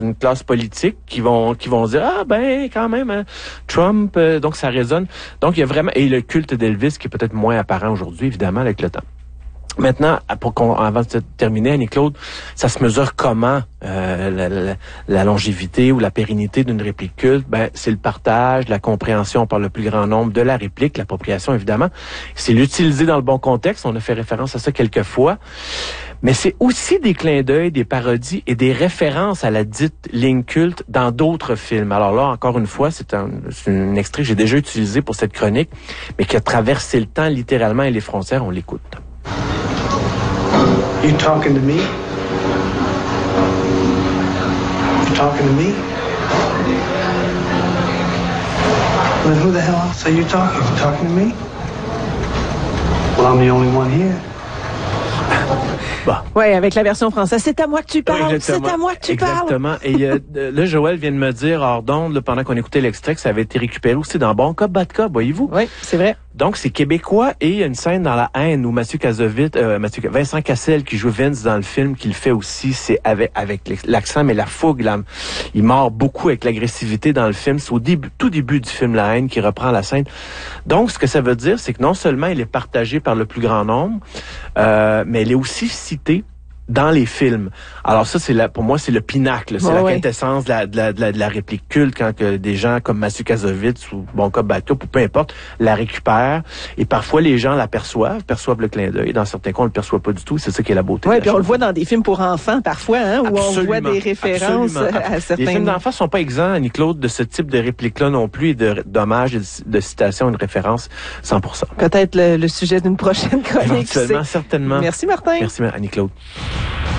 une classe politique qui vont dire ah ben quand même hein, Trump donc ça résonne. Donc il y a vraiment et le culte d'Elvis qui est peut-être moins apparent aujourd'hui évidemment avec le temps. Maintenant, avant de terminer, Annie-Claude, ça se mesure comment la longévité ou la pérennité d'une réplique culte? Ben, c'est le partage, la compréhension par le plus grand nombre de la réplique, l'appropriation évidemment. C'est l'utiliser dans le bon contexte. On a fait référence à ça quelques fois. Mais c'est aussi des clins d'œil, des parodies et des références à la dite ligne culte dans d'autres films. Alors là, encore une fois, c'est un extrait que j'ai déjà utilisé pour cette chronique, mais qui a traversé le temps littéralement et les frontières. On l'écoute. You talking to me? You talking to me? Well, who the hell else are you talking? You talking to me? Well, I'm the only one here. Bah. Oui, avec la version française. C'est à moi que tu parles. Exactement. C'est à moi que tu parles. Exactement. Et là, Joël vient de me dire hors d'onde, pendant qu'on écoutait l'extrait, que ça avait été récupéré aussi dans Bon Cop, Bad Cop, voyez-vous? Oui, c'est vrai. Donc, c'est québécois et il y a une scène dans La Haine où Vincent Cassel qui joue Vince dans le film, qui le fait aussi, c'est avec l'accent, mais la fougue, il mord beaucoup avec l'agressivité dans le film. C'est au tout début du film La Haine qui reprend la scène. Donc, ce que ça veut dire, c'est que non seulement il est partagé par le plus grand nombre, mais il est aussi cité dans les films. Alors ça, pour moi, c'est le pinacle. C'est la quintessence de la réplique culte quand que des gens comme Mathieu Kassovitz ou Bon Cop, Bad Cop, ou peu importe, la récupèrent. Et parfois, les gens perçoivent le clin d'œil. Dans certains cas, on le perçoit pas du tout. C'est ça qui est la beauté. Oui, puis on le voit dans des films pour enfants parfois, hein, où on voit des références à certains... Les films d'enfants sont pas exempts, Annie-Claude, de ce type de réplique-là non plus, et d'hommages, de citations et de références 100%. Peut-être le sujet d'une prochaine chronique. Éventuellement, certainement. Merci, Martin. Merci, Annie-Claude.